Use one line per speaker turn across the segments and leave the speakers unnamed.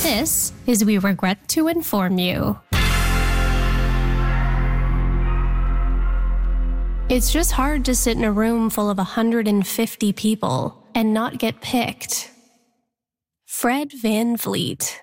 This is We Regret to Inform You. It's just hard to sit in a room full of 150 people and not get picked. Fred VanVleet.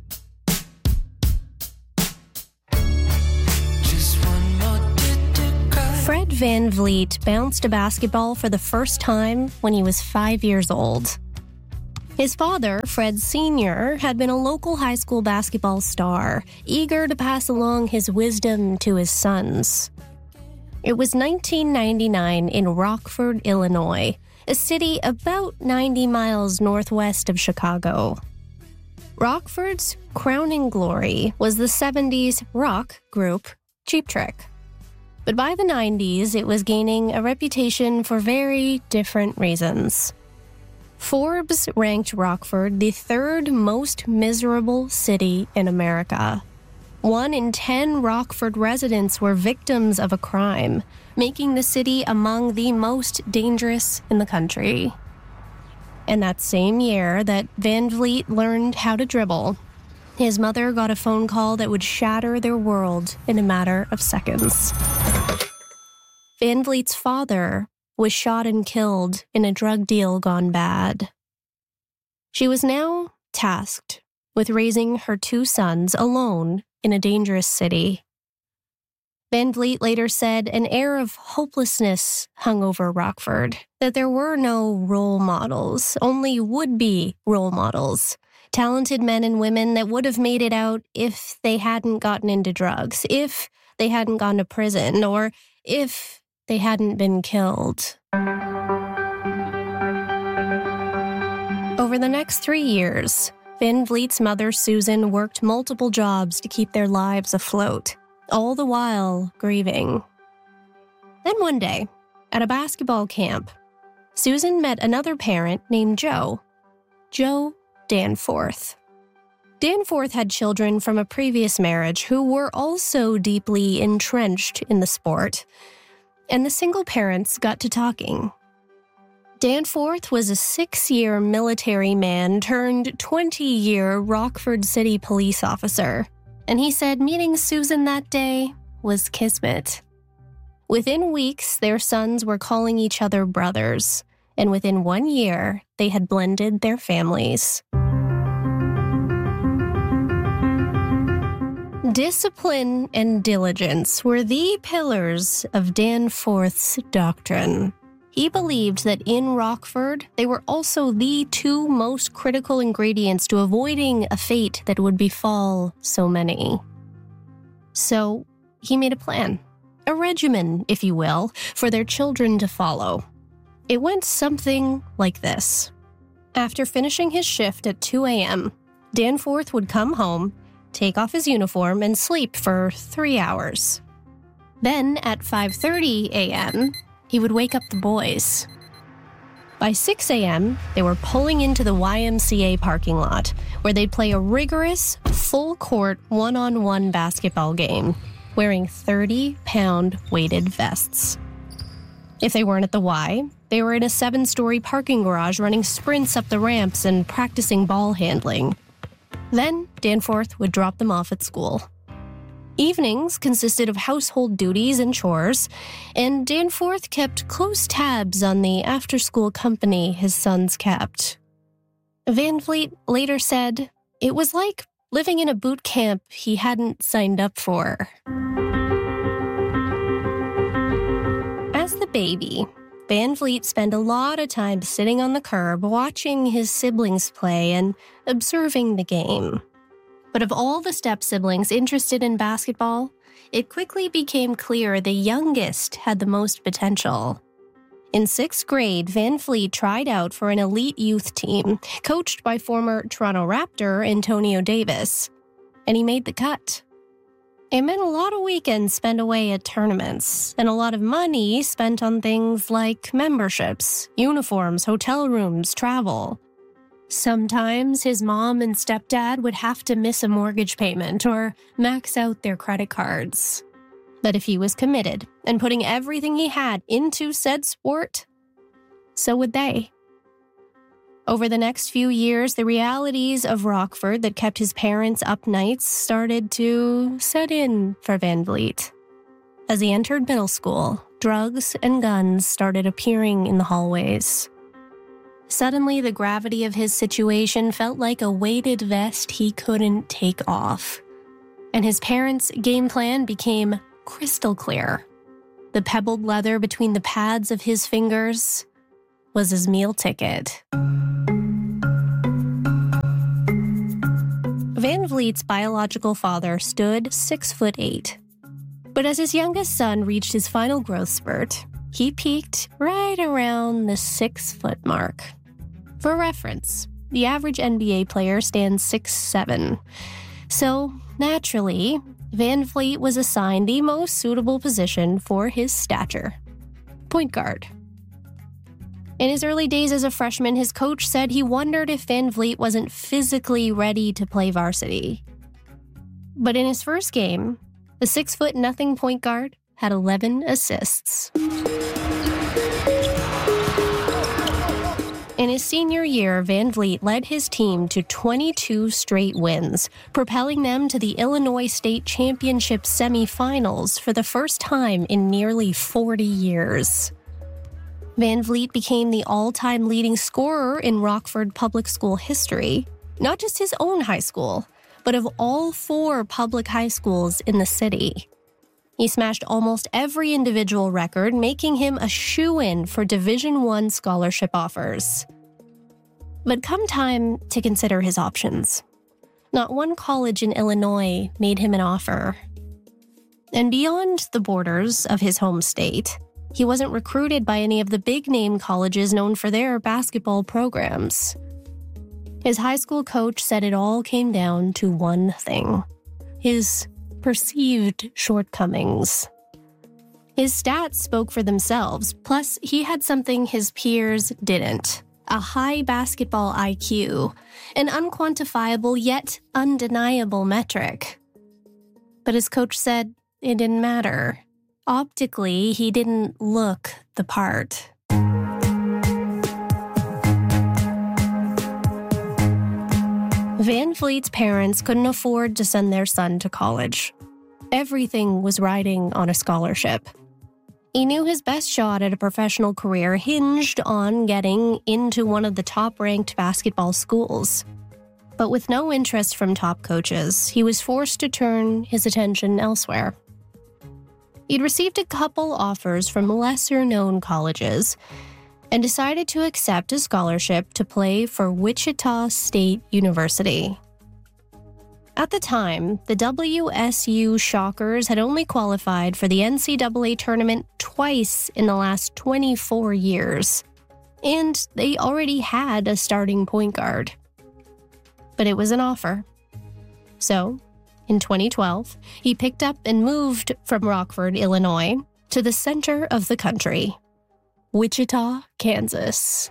Fred VanVleet bounced a basketball for the first time when he was 5 years old. His father, Fred Sr., had been a local high school basketball star, eager to pass along his wisdom to his sons. It was 1999 in Rockford, Illinois, a city about 90 miles northwest of Chicago. Rockford's crowning glory was the 70s rock group Cheap Trick. But by the 90s, it was gaining a reputation for very different reasons. Forbes ranked Rockford the third most miserable city in America. 1 in 10 Rockford residents were victims of a crime, making the city among the most dangerous in the country. And that same year that VanVleet learned how to dribble, his mother got a phone call that would shatter their world in a matter of seconds. VanVleet's father was shot and killed in a drug deal gone bad. She was now tasked with raising her 2 sons alone in a dangerous city. VanVleet later said an air of hopelessness hung over Rockford, that there were no role models, only would-be role models, talented men and women that would have made it out if they hadn't gotten into drugs, if they hadn't gone to prison, or if they hadn't been killed. Over the next 3 years, VanVleet's mother, Susan, worked multiple jobs to keep their lives afloat, all the while grieving. Then one day, at a basketball camp, Susan met another parent named Joe Danforth. Danforth had children from a previous marriage who were also deeply entrenched in the sport, and the single parents got to talking. Danforth was a 6-year military man turned 20-year Rockford City police officer, and he said meeting Susan that day was kismet. Within weeks, their sons were calling each other brothers, and within 1 year, they had blended their families. Discipline and diligence were the pillars of Danforth's doctrine. He believed that in Rockford, they were also the 2 most critical ingredients to avoiding a fate that would befall so many. So he made a plan, a regimen, if you will, for their children to follow. It went something like this. After finishing his shift at 2 a.m., Danforth would come home, take off his uniform, and sleep for 3 hours. Then, at 5:30 a.m., he would wake up the boys. By 6 a.m., they were pulling into the YMCA parking lot, where they'd play a rigorous, full-court, one-on-one basketball game, wearing 30-pound weighted vests. If they weren't at the Y, they were in a 7-story parking garage running sprints up the ramps and practicing ball handling. Then, Danforth would drop them off at school. Evenings consisted of household duties and chores, and Danforth kept close tabs on the after-school company his sons kept. VanVleet later said it was like living in a boot camp he hadn't signed up for. As the baby, VanVleet spent a lot of time sitting on the curb watching his siblings play and observing the game. But of all the step-siblings interested in basketball, it quickly became clear the youngest had the most potential. In 6th grade, VanVleet tried out for an elite youth team, coached by former Toronto Raptor Antonio Davis, and he made the cut. It meant a lot of weekends spent away at tournaments, and a lot of money spent on things like memberships, uniforms, hotel rooms, travel. Sometimes his mom and stepdad would have to miss a mortgage payment or max out their credit cards. But if he was committed and putting everything he had into said sport, so would they. Over the next few years, the realities of Rockford that kept his parents up nights started to set in for Van Vliet. As he entered middle school, drugs and guns started appearing in the hallways. Suddenly, the gravity of his situation felt like a weighted vest he couldn't take off. And his parents' game plan became crystal clear. The pebbled leather between the pads of his fingers was his meal ticket. Van Vliet's biological father stood 6'8". But as his youngest son reached his final growth spurt, he peaked right around the 6-foot mark. For reference, the average NBA player stands 6'7". So, naturally, Van Vliet was assigned the most suitable position for his stature: point guard. In his early days as a freshman, his coach said he wondered if Van Vliet wasn't physically ready to play varsity. But in his first game, the 6'0" point guard had 11 assists. In his senior year, Van Vliet led his team to 22 straight wins, propelling them to the Illinois State Championship semifinals for the first time in nearly 40 years. Van Vliet became the all-time leading scorer in Rockford public school history, not just his own high school, but of all 4 public high schools in the city. He smashed almost every individual record, making him a shoo-in for Division I scholarship offers. But come time to consider his options, not one college in Illinois made him an offer. And beyond the borders of his home state, he wasn't recruited by any of the big-name colleges known for their basketball programs. His high school coach said it all came down to one thing: his perceived shortcomings. His stats spoke for themselves, plus he had something his peers didn't: a high basketball IQ, an unquantifiable yet undeniable metric. But his coach said it didn't matter. Optically, he didn't look the part. Van Vliet's parents couldn't afford to send their son to college. Everything was riding on a scholarship. He knew his best shot at a professional career hinged on getting into one of the top-ranked basketball schools. But with no interest from top coaches, he was forced to turn his attention elsewhere. He'd received a couple offers from lesser-known colleges and decided to accept a scholarship to play for Wichita State University. At the time, the WSU Shockers had only qualified for the NCAA tournament twice in the last 24 years, and they already had a starting point guard. But it was an offer. So, in 2012, he picked up and moved from Rockford, Illinois, to the center of the country, Wichita, Kansas.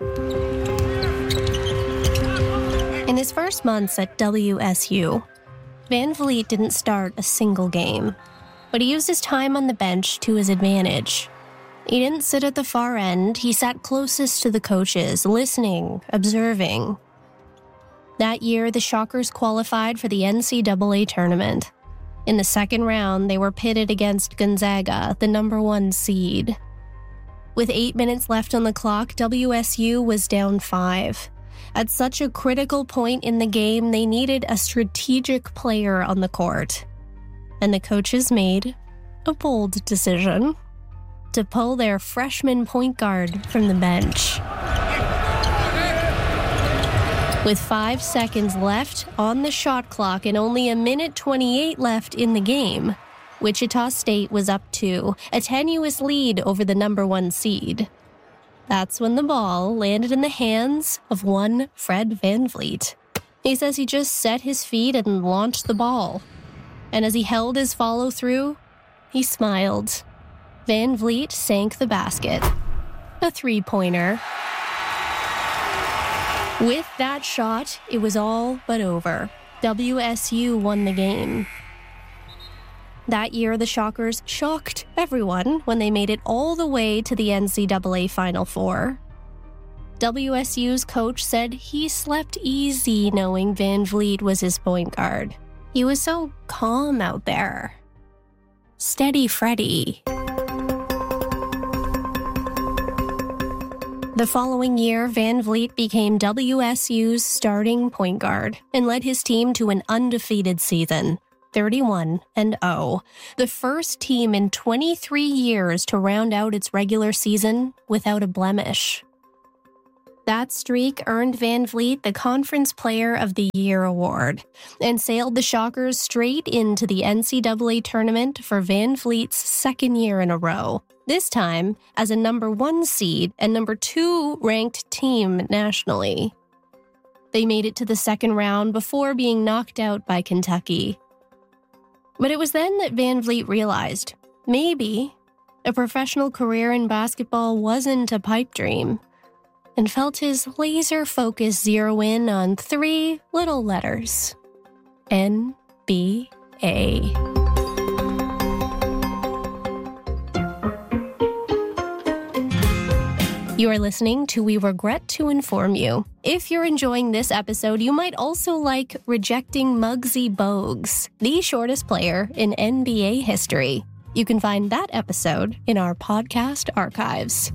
In his first months at WSU, Van Vliet didn't start a single game, but he used his time on the bench to his advantage. He didn't sit at the far end, he sat closest to the coaches, listening, observing. That year, the Shockers qualified for the NCAA tournament. In the second round, they were pitted against Gonzaga, the number 1 seed. With 8 minutes left on the clock, WSU was down 5. At such a critical point in the game, they needed a strategic player on the court. And the coaches made a bold decision: to pull their freshman point guard from the bench. With 5 seconds left on the shot clock and only 1:28 left in the game, Wichita State was up 2, a tenuous lead over the number 1 seed. That's when the ball landed in the hands of one Fred Van Vliet. He says he just set his feet and launched the ball. And as he held his follow-through, he smiled. Van Vliet sank the basket. A 3-pointer. With that shot, it was all but over. WSU won the game. That year, the Shockers shocked everyone when they made it all the way to the NCAA Final Four. WSU's coach said he slept easy knowing Van Vliet was his point guard. He was so calm out there. Steady Freddy. The following year, Van Vliet became WSU's starting point guard and led his team to an undefeated season, 31-0, the first team in 23 years to round out its regular season without a blemish. That streak earned Van Vliet the Conference Player of the Year award and sailed the Shockers straight into the NCAA tournament for Van Vliet's second year in a row, this time as a number 1 seed and number 2 ranked team nationally. They made it to the second round before being knocked out by Kentucky. But it was then that Van Vliet realized maybe a professional career in basketball wasn't a pipe dream, and felt his laser focus zero in on 3 little letters: NBA. You are listening to We Regret to Inform You. If you're enjoying this episode, you might also like Rejecting Muggsy Bogues, the shortest player in NBA history. You can find that episode in our podcast archives.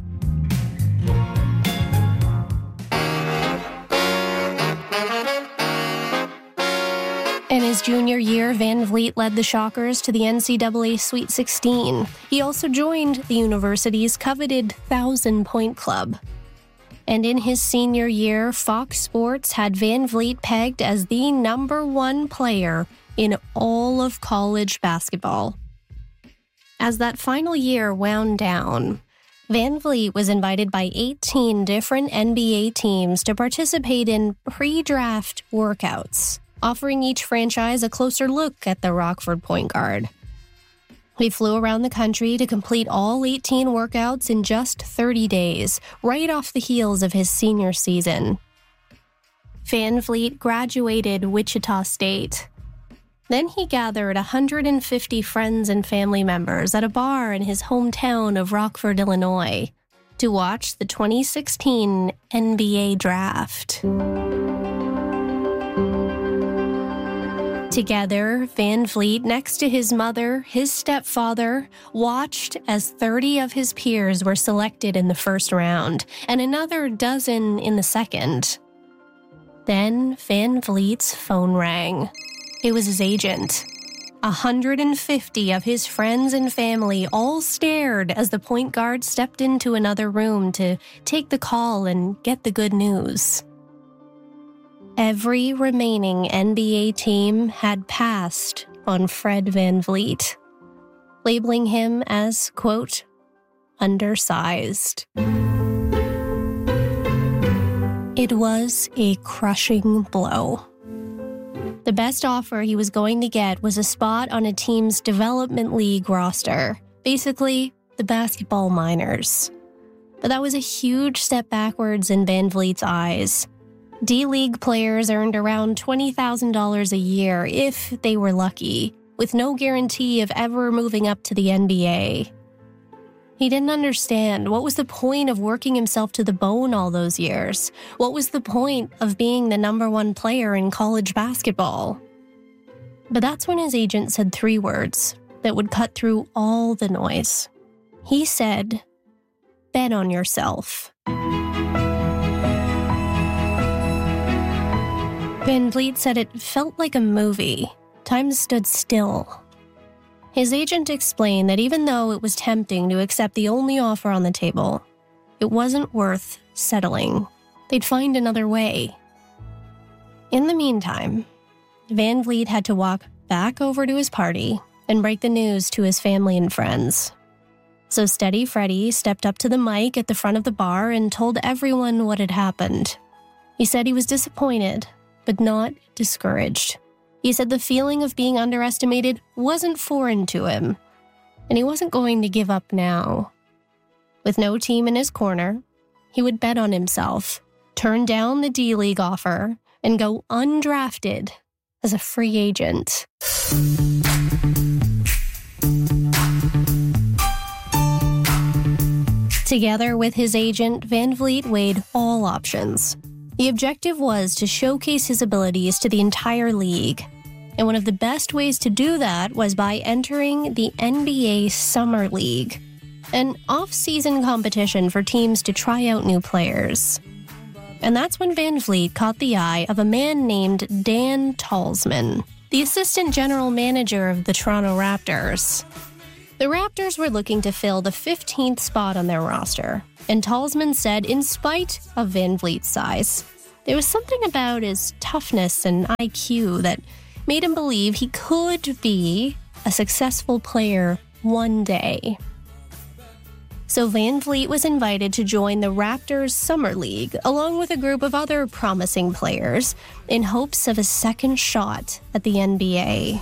In his junior year, Van Vliet led the Shockers to the NCAA Sweet 16. He also joined the university's coveted 1,000-point club. And in his senior year, Fox Sports had Van Vliet pegged as the number 1 player in all of college basketball. As that final year wound down, Van Vliet was invited by 18 different NBA teams to participate in pre-draft workouts, offering each franchise a closer look at the Rockford point guard. He flew around the country to complete all 18 workouts in just 30 days, right off the heels of his senior season. Van Vliet graduated Wichita State. Then he gathered 150 friends and family members at a bar in his hometown of Rockford, Illinois, to watch the 2016 NBA Draft. Together, Van Vliet, next to his mother, his stepfather, watched as 30 of his peers were selected in the first round, and another dozen in the second. Then Van Vliet's phone rang. It was his agent. 150 of his friends and family all stared as the point guard stepped into another room to take the call and get the good news. Every remaining NBA team had passed on Fred Van Vliet, labeling him as, quote, undersized. It was a crushing blow. The best offer he was going to get was a spot on a team's development league roster, basically the basketball minors. But that was a huge step backwards in Van Vliet's eyes. D-League players earned around $20,000 a year if they were lucky, with no guarantee of ever moving up to the NBA. He didn't understand what was the point of working himself to the bone all those years. What was the point of being the number 1 player in college basketball? But that's when his agent said 3 words that would cut through all the noise. He said, "Bet on yourself." Van Vliet said it felt like a movie. Time stood still. His agent explained that even though it was tempting to accept the only offer on the table, it wasn't worth settling. They'd find another way. In the meantime, Van Vliet had to walk back over to his party and break the news to his family and friends. So Steady Freddy stepped up to the mic at the front of the bar and told everyone what had happened. He said he was disappointed, but not discouraged. He said the feeling of being underestimated wasn't foreign to him, and he wasn't going to give up now. With no team in his corner, he would bet on himself, turn down the D-League offer, and go undrafted as a free agent. Together with his agent, Van Vliet weighed all options. The objective was to showcase his abilities to the entire league. And one of the best ways to do that was by entering the NBA Summer League, an off-season competition for teams to try out new players. And that's when Van Vliet caught the eye of a man named Dan Talsman, the assistant general manager of the Toronto Raptors. The Raptors were looking to fill the 15th spot on their roster, and Talsman said in spite of Van Vliet's size, there was something about his toughness and IQ that made him believe he could be a successful player one day. So Van Vliet was invited to join the Raptors Summer League, along with a group of other promising players, in hopes of a second shot at the NBA.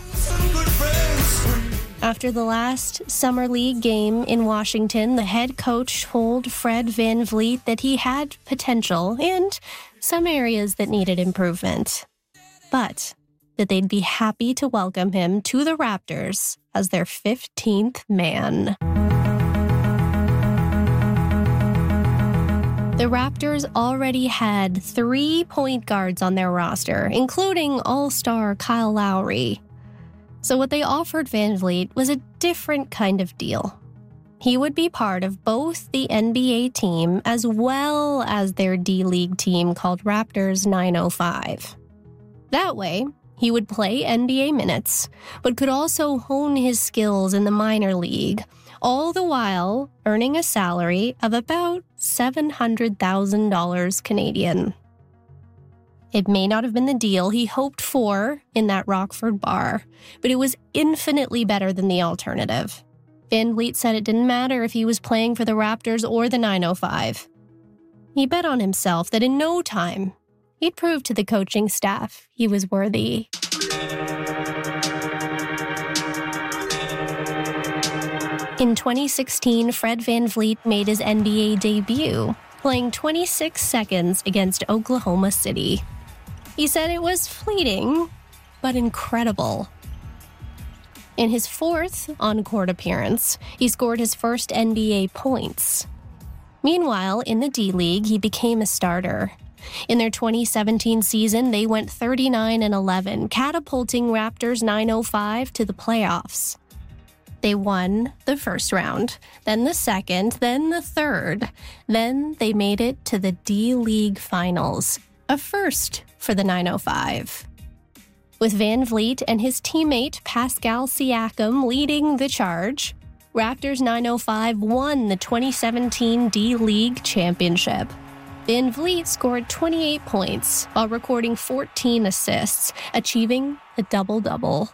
After the last Summer League game in Washington, the head coach told Fred Van Vliet that he had potential and some areas that needed improvement, but that they'd be happy to welcome him to the Raptors as their 15th man. The Raptors already had 3 point guards on their roster, including all-star Kyle Lowry. So what they offered Van Vliet was a different kind of deal. He would be part of both the NBA team as well as their D-League team called Raptors 905. That way, he would play NBA minutes, but could also hone his skills in the minor league, all the while earning a salary of about $700,000 Canadian. It may not have been the deal he hoped for in that Rockford bar, but it was infinitely better than the alternative. Van Vliet said it didn't matter if he was playing for the Raptors or the 905. He bet on himself that in no time, he'd prove to the coaching staff he was worthy. In 2016, Fred Van Vliet made his NBA debut, playing 26 seconds against Oklahoma City. He said it was fleeting, but incredible. In his fourth on-court appearance, he scored his first NBA points. Meanwhile, in the D-League, he became a starter. In their 2017 season, they went 39-11, catapulting Raptors 905 to the playoffs. They won the first round, then the second, then the third. Then they made it to the D-League Finals, a first for the 905. With Van Vliet and his teammate Pascal Siakam leading the charge, Raptors 905 won the 2017 D-League Championship. Van Vliet scored 28 points while recording 14 assists, achieving a double-double.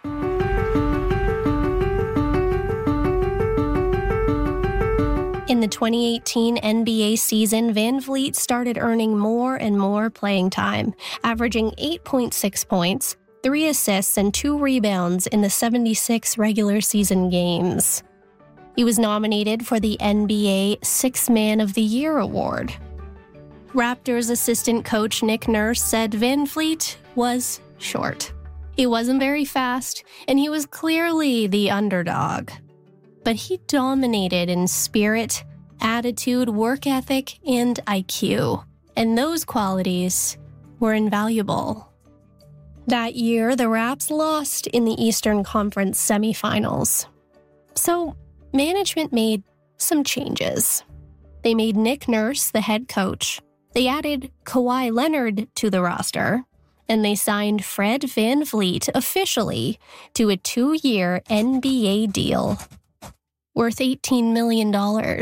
In the 2018 NBA season, Van Vliet started earning more and more playing time, averaging 8.6 points, 3 assists, and 2 rebounds in the 76 regular season games. He was nominated for the NBA Sixth Man of the Year award. Raptors assistant coach Nick Nurse said Van Vliet was short. He wasn't very fast, and he was clearly the underdog. But he dominated in spirit, attitude, work ethic, and IQ. And those qualities were invaluable. That year, the Raps lost in the Eastern Conference semifinals. So, management made some changes. They made Nick Nurse the head coach. They added Kawhi Leonard to the roster. And they signed Fred Van Vliet officially to a 2-year NBA deal worth $18 million.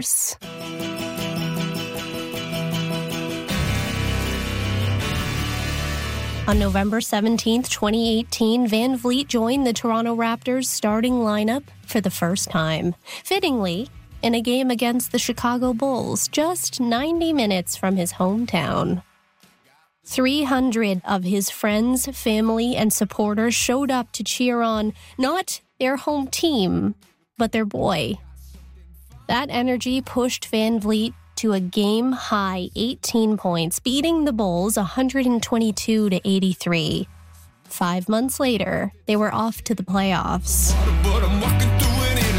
On November 17, 2018, Van Vliet joined the Toronto Raptors starting lineup for the first time, fittingly in a game against the Chicago Bulls, just 90 minutes from his hometown. 300 of his friends, family, and supporters showed up to cheer on not their home team, but their boy. That energy pushed Van Vliet to a game-high 18 points, beating the Bulls 122-83. 5 months later, they were off to the playoffs.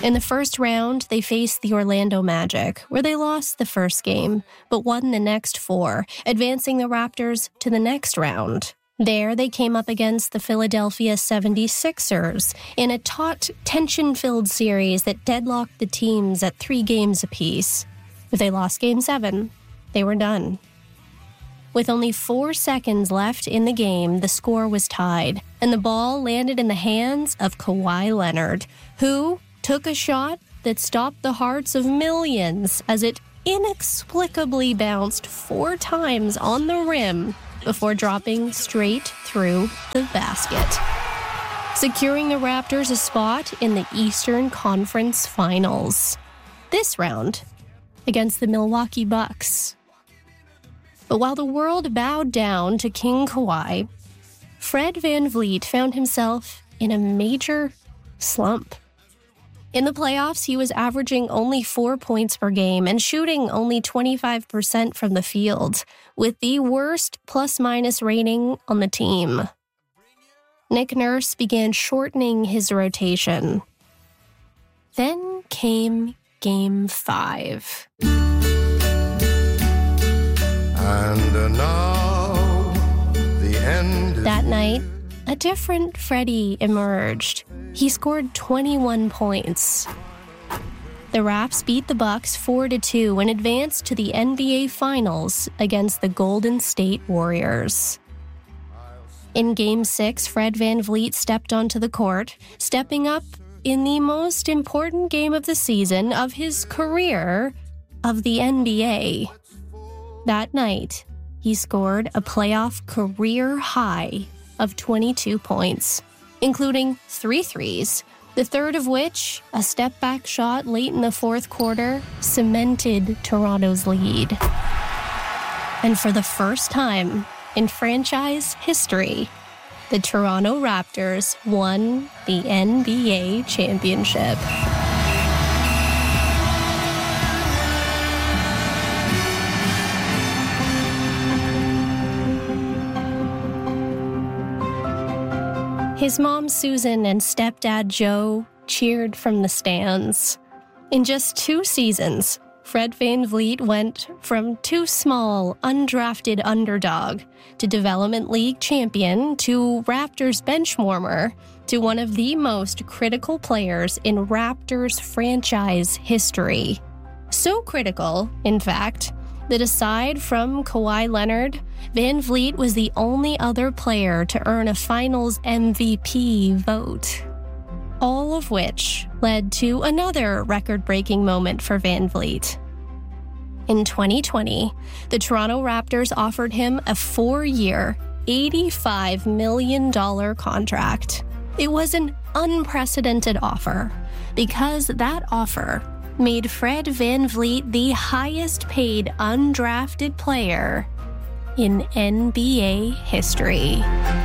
In the first round, they faced the Orlando Magic, where they lost the first game, but won the next 4, advancing the Raptors to the next round. There, they came up against the Philadelphia 76ers in a taut, tension-filled series that deadlocked the teams at 3 games apiece. If they lost Game 7, they were done. With only 4 seconds left in the game, the score was tied, and the ball landed in the hands of Kawhi Leonard, who took a shot that stopped the hearts of millions as it inexplicably bounced 4 times on the rim before dropping straight through the basket, securing the Raptors a spot in the Eastern Conference Finals. This round against the Milwaukee Bucks. But while the world bowed down to King Kawhi, Fred VanVleet found himself in a major slump. In the playoffs, he was averaging only 4 points per game and shooting only 25% from the field, with the worst plus-minus rating on the team. Nick Nurse began shortening his rotation. Then came Game 5.
And now the end.
That night, a different Freddie emerged. He scored 21 points. The Raps beat the Bucks 4-2 and advanced to the NBA Finals against the Golden State Warriors. In Game 6, Fred VanVleet stepped onto the court, stepping up in the most important game of the season of his career of the NBA. That night, he scored a playoff career high of 22 points, including 3 threes, the third of which, a step-back shot late in the fourth quarter, cemented Toronto's lead. And for the first time in franchise history, the Toronto Raptors won the NBA championship. His mom, Susan, and stepdad, Joe, cheered from the stands. In just 2 seasons, Fred VanVleet went from too small, undrafted underdog to Development League champion to Raptors bench warmer to one of the most critical players in Raptors franchise history. So critical, in fact, that aside from Kawhi Leonard, VanVleet was the only other player to earn a Finals MVP vote. All of which led to another record-breaking moment for VanVleet. In 2020, the Toronto Raptors offered him a 4-year, $85 million contract. It was an unprecedented offer because that offer made Fred VanVleet the highest-paid undrafted player in NBA history.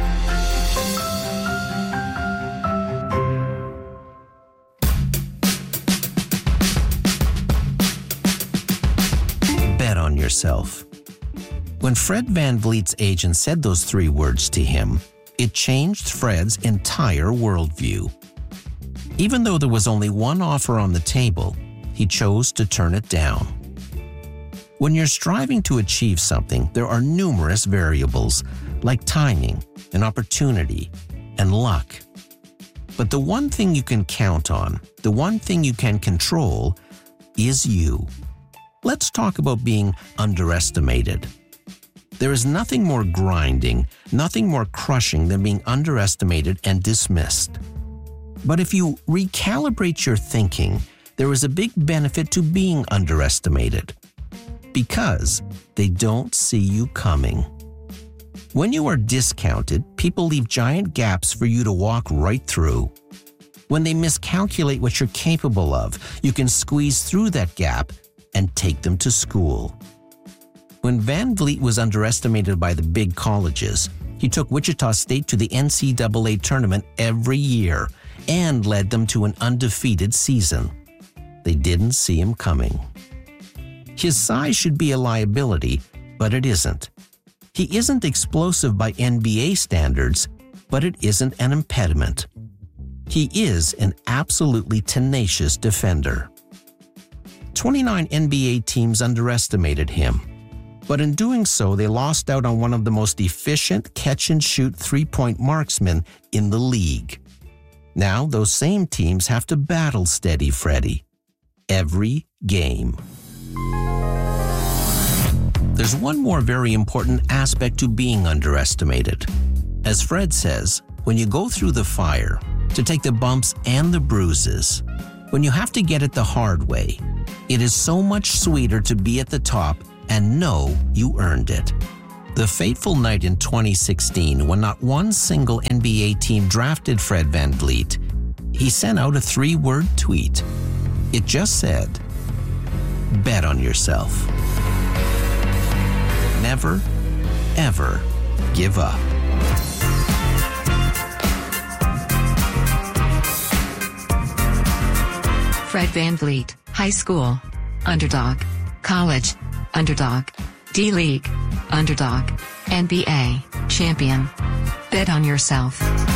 Bet on yourself. When Fred VanVleet's agent said those 3 words to him, it changed Fred's entire worldview. Even though there was only one offer on the table, he chose to turn it down. When you're striving to achieve something, there are numerous variables, like timing and opportunity and luck. But the one thing you can count on, the one thing you can control, is you. Let's talk about being underestimated. There is nothing more grinding, nothing more crushing than being underestimated and dismissed. But if you recalibrate your thinking, there is a big benefit to being underestimated, because they don't see you coming. When you are discounted, people leave giant gaps for you to walk right through. When they miscalculate what you're capable of, you can squeeze through that gap and take them to school. When VanVleet was underestimated by the big colleges, he took Wichita State to the NCAA tournament every year and led them to an undefeated season. They didn't see him coming. His size should be a liability, but it isn't. He isn't explosive by NBA standards, but it isn't an impediment. He is an absolutely tenacious defender. 29 NBA teams underestimated him, but in doing so, they lost out on one of the most efficient catch-and-shoot three-point marksmen in the league. Now, those same teams have to battle Steady Freddy every game. There's one more very important aspect to being underestimated. As Fred says, when you go through the fire, to take the bumps and the bruises, when you have to get it the hard way, it is so much sweeter to be at the top and know you earned it. The fateful night in 2016 when not one single NBA team drafted Fred VanVleet, he sent out a 3-word tweet. It just said, "Bet on yourself. Never, ever give up."
Fred VanVleet, high school, underdog, college, underdog, D-League, underdog, NBA, champion. Bet on yourself.